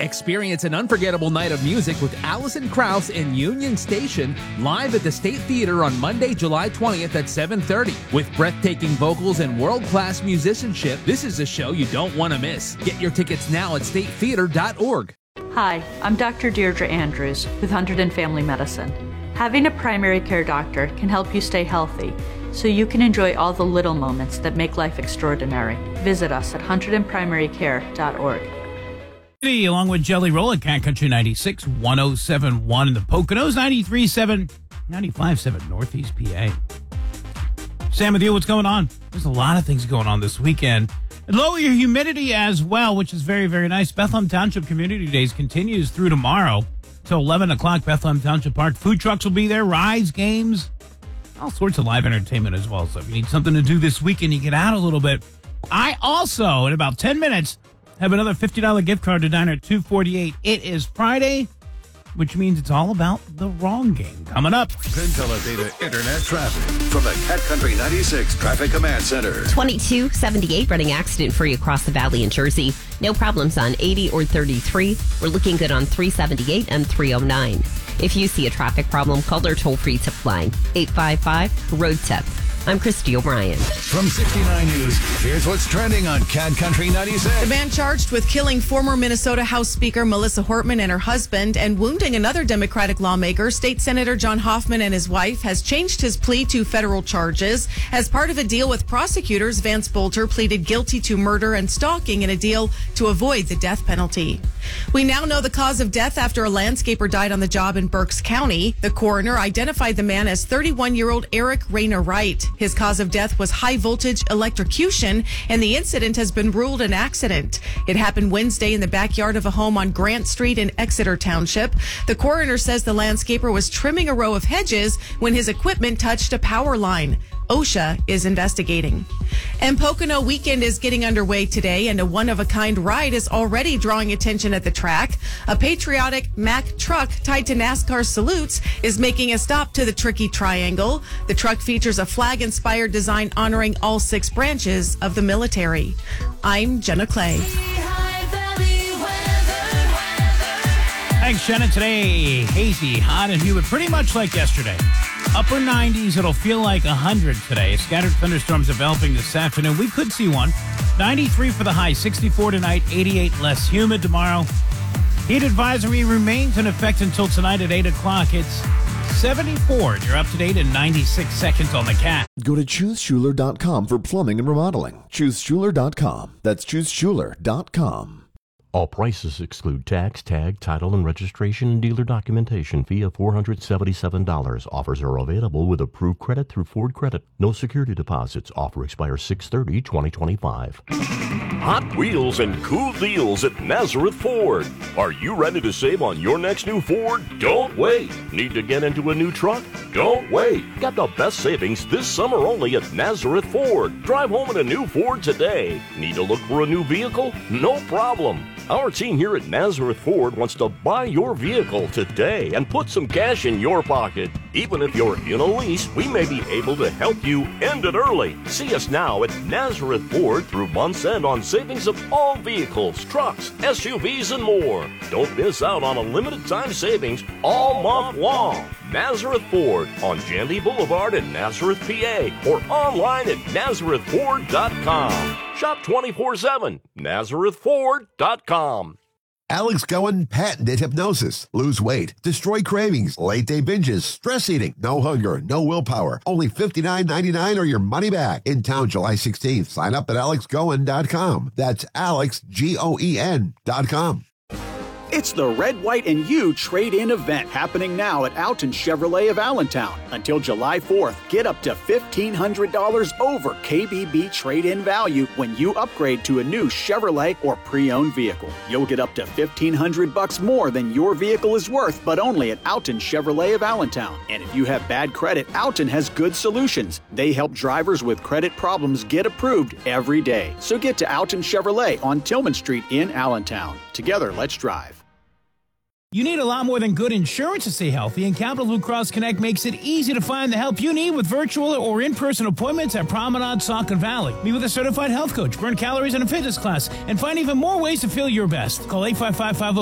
Experience an unforgettable night of music with Alison Krauss and Union Station live at the State Theater on Monday, July 20th at 7:30. With breathtaking vocals and world-class musicianship, this is a show you don't want to miss. Get your tickets now at statetheater.org. Hi, I'm Dr. Deirdre Andrews with Hunterdon Family Medicine. Having a primary care doctor can help you stay healthy, so you can enjoy all the little moments that make life extraordinary. Visit us at hunterdonprimarycare.org. Along with Jelly Roll at Cat Country 96, 107.1 in the Poconos, 93.7, 95.7 Northeast PA. Sam with you, what's going on? There's a lot of things going on this weekend. And lower your humidity as well, which is very, very nice. Bethlehem Township Community Days continues through tomorrow till 11 o'clock, Bethlehem Township Park. Food trucks will be there, rides, games, all sorts of live entertainment as well. So if you need something to do this weekend, you get out a little bit. I also, in about 10 minutes, have another $50 gift card to Diner 248. It is Friday, which means it's all about the wrong game. Coming up. Data Internet traffic from the Cat Country 96 Traffic Command Center. 2278 running accident-free across the valley in Jersey. No problems on 80 or 33. We're looking good on 378 and 309. If you see a traffic problem, call their toll-free tip line, 855-ROAD-TIP. I'm Christy O'Brien. From 69 News, here's what's trending on Cat Country 96. The man charged with killing former Minnesota House Speaker Melissa Hortman and her husband and wounding another Democratic lawmaker, State Senator John Hoffman, and his wife, has changed his plea to federal charges. As part of a deal with prosecutors, Vance Bolter pleaded guilty to murder and stalking in a deal to avoid the death penalty. We now know the cause of death after a landscaper died on the job in Berks County. The coroner identified the man as 31-year-old Eric Rayner Wright. His cause of death was high-voltage electrocution, and the incident has been ruled an accident. It happened Wednesday in the backyard of a home on Grant Street in Exeter Township. The coroner says the landscaper was trimming a row of hedges when his equipment touched a power line. OSHA is investigating. And Pocono weekend is getting underway today, and a one-of-a-kind ride is already drawing attention at the track. A patriotic Mack truck tied to NASCAR salutes is making a stop to the tricky triangle. The truck features a flag-inspired design honoring all 6 branches of the military. I'm Jenna Clay. Thanks, Jenna. Today, hazy, hot, and humid, pretty much like yesterday. Upper 90s, it'll feel like 100 today. Scattered thunderstorms developing this afternoon. We could see one. 93 for the high, 64 tonight, 88 less humid tomorrow. Heat advisory remains in effect until tonight at 8 o'clock. It's 74. You're up to date in 96 seconds on the Cat. Go to ChooseSchuler.com for plumbing and remodeling. ChooseSchuler.com. That's ChooseSchuler.com. All prices exclude tax, tag, title, and registration and dealer documentation fee of $477. Offers are available with approved credit through Ford Credit. No security deposits. Offer expires 6/30/2025. Hot wheels and cool deals at Nazareth Ford. Are you ready to save on your next new Ford? Don't wait. Need to get into a new truck? Don't wait. Get the best savings this summer only at Nazareth Ford. Drive home in a new Ford today. Need to look for a new vehicle? No problem. Our team here at Nazareth Ford wants to buy your vehicle today and put some cash in your pocket. Even if you're in a lease, we may be able to help you end it early. See us now at Nazareth Ford through month's end on savings of all vehicles, trucks, SUVs, and more. Don't miss out on a limited time savings all month long. Nazareth Ford on Jandy Boulevard in Nazareth, PA, or online at NazarethFord.com. Shop 24/7. NazarethFord.com. Alex Cohen patented hypnosis. Lose weight, destroy cravings, late day binges, stress eating, no hunger, no willpower. Only $59.99 or your money back. In town July 16th. Sign up at AlexCohen.com. That's AlexGoen.com. It's the Red, White, and You trade-in event happening now at Alton Chevrolet of Allentown. Until July 4th, get up to $1,500 over KBB trade-in value when you upgrade to a new Chevrolet or pre-owned vehicle. You'll get up to $1,500 more than your vehicle is worth, but only at Alton Chevrolet of Allentown. And if you have bad credit, Alton has good solutions. They help drivers with credit problems get approved every day. So get to Alton Chevrolet on Tillman Street in Allentown. Together, let's drive. You need a lot more than good insurance to stay healthy, and Capital Blue Cross Connect makes it easy to find the help you need with virtual or in-person appointments at Promenade, Saucon Valley. Meet with a certified health coach, burn calories in a fitness class, and find even more ways to feel your best. Call 855-50